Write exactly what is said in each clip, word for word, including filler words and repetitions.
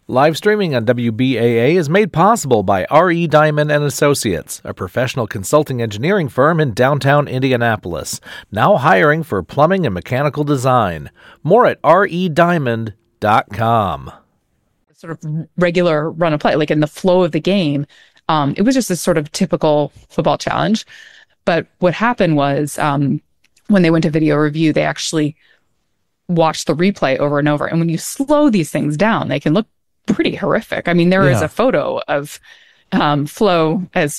Live streaming on W B A A is made possible by R E. Diamond and Associates, a professional consulting engineering firm in downtown Indianapolis, now hiring for plumbing and mechanical design. More at R E diamond dot com. Sort of regular run of play, like in the flow of the game, um, it was just a sort of typical football challenge. But what happened was um, when they went to video review, they actually watched the replay over and over. And when you slow these things down, they can look pretty horrific. I mean, there yeah. is a photo of um, Flo, as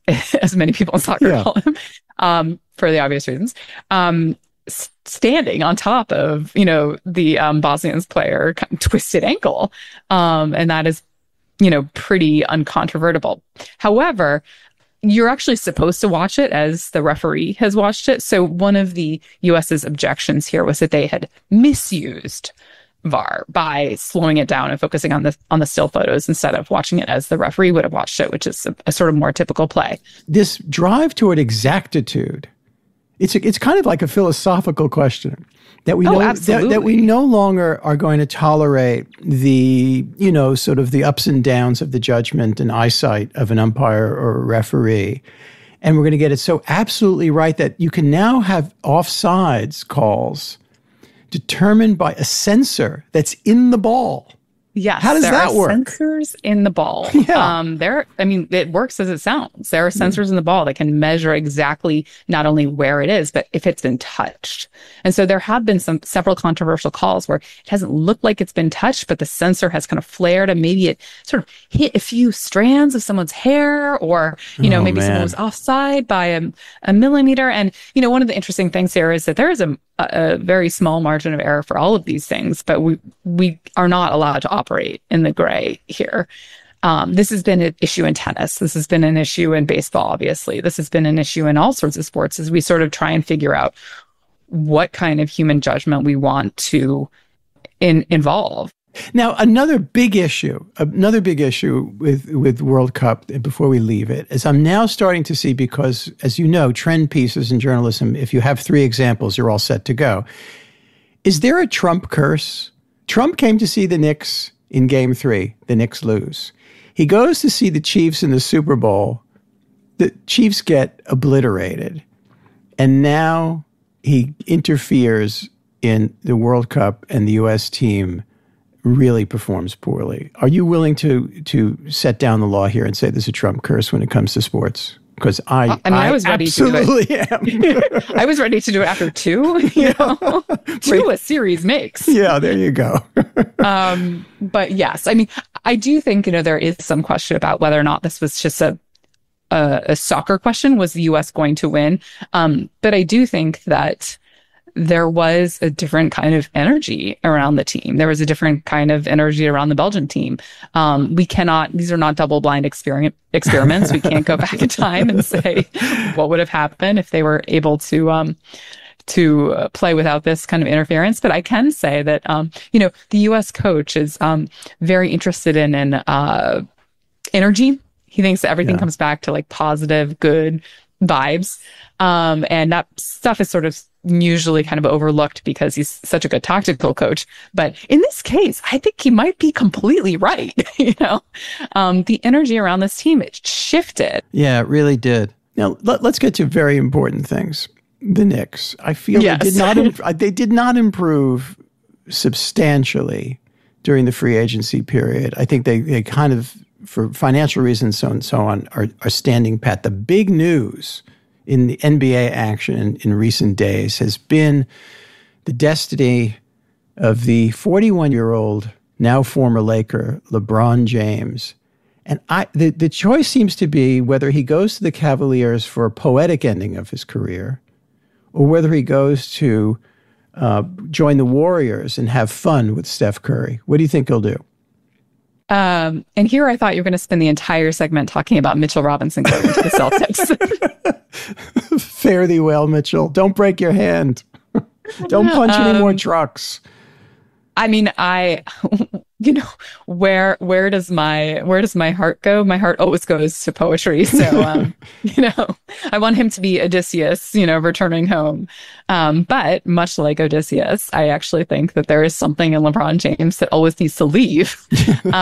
as many people in soccer yeah. call him, um, for the obvious reasons, um, s- standing on top of, you know, the um, Bosnians player kind of twisted ankle. Um, and that is, you know, pretty uncontrovertible. However, you're actually supposed to watch it as the referee has watched it. So one of the U S's objections here was that they had misused V A R by slowing it down and focusing on the on the still photos instead of watching it as the referee would have watched it, which is a, a sort of more typical play. This drive toward exactitude, it's a, it's kind of like a philosophical question that we oh, know that, that we no longer are going to tolerate the, you know, sort of the ups and downs of the judgment and eyesight of an umpire or a referee. And we're going to get it so absolutely right that you can now have offsides calls determined by a sensor that's in the ball. Yes. How does there that are work? Sensors in the ball. Yeah. Um, there, I mean, it works as it sounds. There are sensors in the ball that can measure exactly not only where it is, but if it's been touched. And so there have been some several controversial calls where it hasn't looked like it's been touched, but the sensor has kind of flared and maybe it sort of hit a few strands of someone's hair, or, you know, oh, maybe man. someone was offside by a, a millimeter. And, you know, one of the interesting things here is that there is a a very small margin of error for all of these things, but we we are not allowed to operate in the gray here. Um, this has been an issue in tennis. This has been an issue in baseball, obviously. This has been an issue in all sorts of sports as we sort of try and figure out what kind of human judgment we want to in, involve. Now, another big issue, another big issue with, with World Cup, before we leave it, is I'm now starting to see, because, as you know, trend pieces in journalism, if you have three examples, you're all set to go. Is there a Trump curse? Trump came to see the Knicks in game three. The Knicks lose. He goes to see the Chiefs in the Super Bowl. The Chiefs get obliterated. And now he interferes in the World Cup, and the U S team really performs poorly. Are you willing to to set down the law here and say there's a Trump curse when it comes to sports? Because I, I, mean, I, I was ready absolutely to do it. am. I was ready to do it after two. You know, two a series makes. Yeah, there you go. um, but yes, I mean, I do think, you know, there is some question about whether or not this was just a a, a soccer question. Was the U S going to win? Um, but I do think that there was a different kind of energy around the team. There was a different kind of energy around the Belgian team. Um, we cannot, these are not double-blind experiment, experiments. We can't go back in time and say what would have happened if they were able to um, to uh, play without this kind of interference. But I can say that, um, you know, the U S coach is um, very interested in, in uh, energy. He thinks that everything yeah. comes back to like positive, good vibes. Um, and that stuff is sort of usually kind of overlooked because he's such a good tactical coach. But in this case, I think he might be completely right. You know, um, the energy around this team, it shifted. Yeah, it really did. Now, let, let's get to very important things. The Knicks. I feel yes. they did not imp- they did not improve substantially during the free agency period. I think they, they kind of, for financial reasons, so and so on, are, are standing pat. The big news in the N B A action in, in recent days has been the destiny of the forty-one-year-old, now former Laker, LeBron James. And I, the, the choice seems to be whether he goes to the Cavaliers for a poetic ending of his career, or whether he goes to uh, join the Warriors and have fun with Steph Curry. What do you think he'll do? Um, and here I thought you were going to spend the entire segment talking about Mitchell Robinson going to the Celtics. Fare thee well, Mitchell. Don't break your hand. Don't punch um, any more trucks. I mean, I, you know, where where does my where does my heart go? My heart always goes to poetry. So, um, you know, I want him to be Odysseus, you know, returning home. Um, but much like Odysseus, I actually think that there is something in LeBron James that always needs to leave.